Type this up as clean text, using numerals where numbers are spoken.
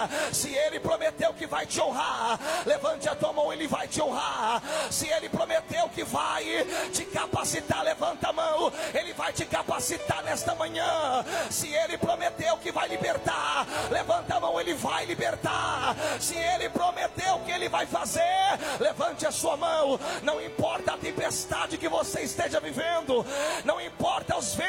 Se Ele prometeu que vai te honrar, levante a tua mão, Ele vai te honrar. Se Ele prometeu que vai te capacitar, levanta a mão, Ele vai te capacitar nesta manhã. Se Ele prometeu que vai libertar, levanta a mão, Ele vai libertar. Se Ele prometeu que Ele vai fazer, levante a sua mão. Não importa a tempestade que você esteja vivendo, não importa os ventos